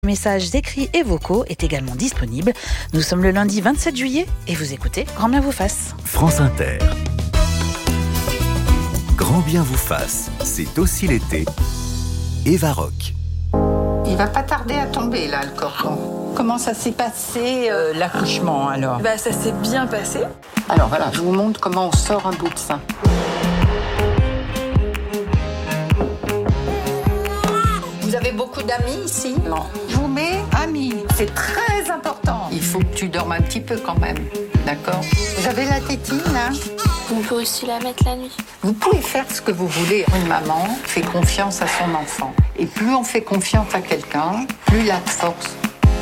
Messages écrits et vocaux est également disponible. Nous sommes le lundi 27 juillet et vous écoutez Grand bien vous fasse. France Inter. Grand bien vous fasse, c'est aussi l'été. Eva Rock. Il va pas tarder à tomber là, le cordon. Comment ça s'est passé l'accouchement alors? Ça s'est bien passé. Alors voilà, je vous montre comment on sort un bout de sein. Vous avez beaucoup d'amis ici? Non. Je vous mets amis. C'est très important. Il faut que tu dormes un petit peu quand même. D'accord? Vous avez la tétine là? On peut aussi la mettre la nuit. Vous pouvez faire ce que vous voulez. Une maman fait confiance à son enfant. Et plus on fait confiance à quelqu'un, plus il a de force.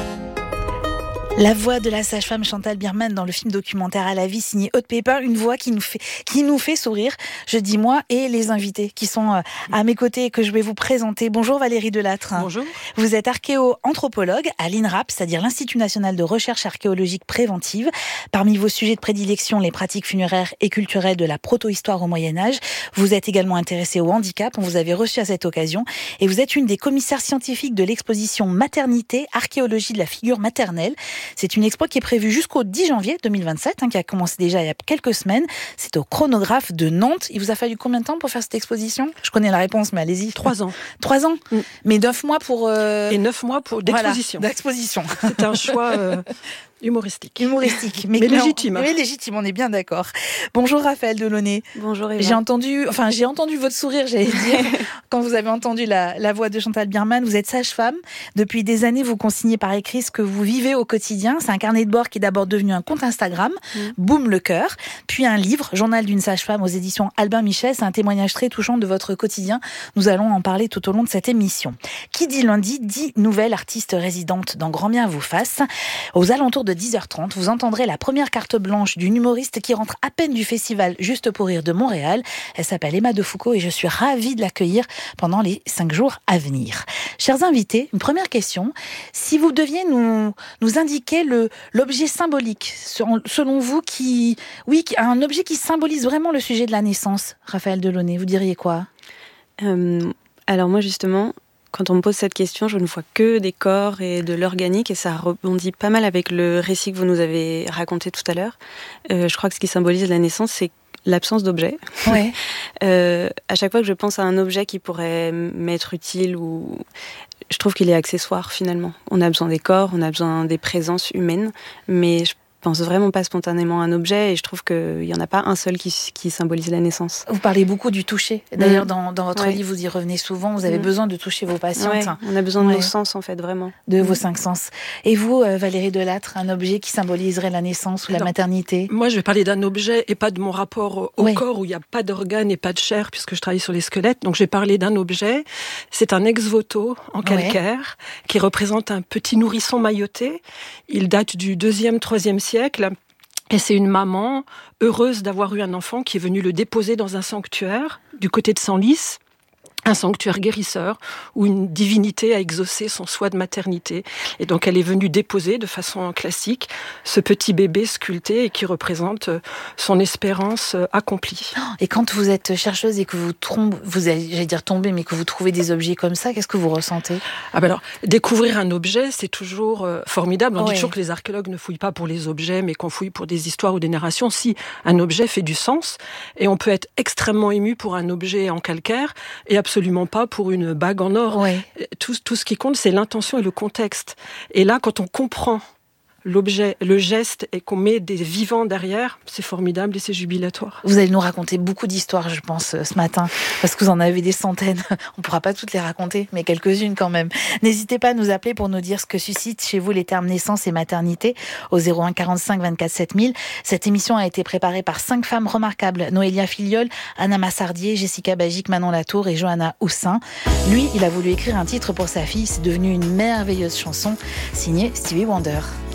La voix de la sage-femme Chantal Birman dans le film documentaire À la vie signé Hot Paper, une voix qui nous fait sourire, je dis moi, et les invités qui sont à mes côtés et que je vais vous présenter. Bonjour Valérie Delattre. Bonjour. Vous êtes archéo-anthropologue à l'INRAP, c'est-à-dire l'Institut national de recherche archéologique préventive. Parmi vos sujets de prédilection, les pratiques funéraires et culturelles de la proto-histoire au Moyen-Âge. Vous êtes également intéressée au handicap, on vous avait reçu à cette occasion, et vous êtes une des commissaires scientifiques de l'exposition Maternité, archéologie de la figure maternelle. C'est une expo qui est prévue jusqu'au 10 janvier 2027, qui a commencé déjà il y a quelques semaines. C'est au Chronographe de Nantes. Il vous a fallu combien de temps pour faire cette exposition? Je connais la réponse, mais allez-y. 3 ans. 3 ans Mais 9 mois pour... Et 9 mois d'exposition. Voilà, d'exposition. C'est un choix humoristique. Humoristique. Mais légitime. Mais légitime, on est bien d'accord. Bonjour Raphaël Delaunay. Bonjour Eva. J'ai entendu votre sourire, j'allais dire, quand vous avez entendu la voix de Chantal Birman. Vous êtes sage-femme. Depuis des années, vous consignez par écrit ce que vous vivez au quotidien. C'est un carnet de bord qui est d'abord devenu un compte Instagram, Boum le cœur, puis un livre, Journal d'une sage-femme aux éditions Albin Michel. C'est un témoignage très touchant de votre quotidien. Nous allons en parler tout au long de cette émission. Qui dit lundi, dit nouvelle artiste résidente dans Grand bien vous fasse. Aux alentours de 10h30, vous entendrez la première carte blanche d'une humoriste qui rentre à peine du festival Juste pour rire de Montréal. Elle s'appelle Emma Defoucault et je suis ravie de l'accueillir pendant les 5 jours à venir. Chers invités, une première question. Si vous deviez nous indiquer l'objet symbolique, selon vous, un objet qui symbolise vraiment le sujet de la naissance, Raphaël Delaunay, vous diriez quoi? Alors moi justement, quand on me pose cette question, je ne vois que des corps et de l'organique et ça rebondit pas mal avec le récit que vous nous avez raconté tout à l'heure. Je crois que ce qui symbolise la naissance, c'est l'absence d'objet. Ouais. À chaque fois que je pense à un objet qui pourrait m'être utile, je trouve qu'il est accessoire finalement. On a besoin des corps, on a besoin des présences humaines, mais je pense vraiment pas spontanément à un objet et je trouve qu'il n'y en a pas un seul qui symbolise la naissance. Vous parlez beaucoup du toucher. D'ailleurs, dans votre livre, vous y revenez souvent. Vous avez besoin de toucher vos patientes. Ouais, on a besoin de nos sens, en fait, vraiment. De vos 5 sens. Et vous, Valérie Delattre, un objet qui symboliserait la naissance ou la maternité? Moi, je vais parler d'un objet et pas de mon rapport au corps où il n'y a pas d'organes et pas de chair puisque je travaille sur les squelettes. Donc, je vais parler d'un objet. C'est un ex-voto en calcaire qui représente un petit nourrisson mailloté. Il date du 2e, 3e siècle. Et c'est une maman heureuse d'avoir eu un enfant qui est venu le déposer dans un sanctuaire du côté de Senlis. Un sanctuaire guérisseur où une divinité a exaucé son souhait de maternité. Et donc elle est venue déposer de façon classique ce petit bébé sculpté et qui représente son espérance accomplie. Et quand vous êtes chercheuse et que tombez, mais que vous trouvez des objets comme ça, qu'est-ce que vous ressentez? Alors, découvrir un objet, c'est toujours formidable. On dit toujours que les archéologues ne fouillent pas pour les objets, mais qu'on fouille pour des histoires ou des narrations. Si un objet fait du sens, et on peut être extrêmement ému pour un objet en calcaire, et absolument pas pour une bague en or. Tout ce qui compte, c'est l'intention et le contexte. Et là, quand on comprend l'objet, le geste, et qu'on met des vivants derrière, c'est formidable et c'est jubilatoire. Vous allez nous raconter beaucoup d'histoires, je pense, ce matin, parce que vous en avez des centaines. On ne pourra pas toutes les raconter, mais quelques-unes quand même. N'hésitez pas à nous appeler pour nous dire ce que suscitent chez vous les termes naissance et maternité au 01 45 24 7000. Cette émission a été préparée par 5 femmes remarquables. Noélia Filiol, Anna Massardier, Jessica Bagic, Manon Latour et Johanna Houssin. Lui, il a voulu écrire un titre pour sa fille. C'est devenu une merveilleuse chanson signée Stevie Wonder.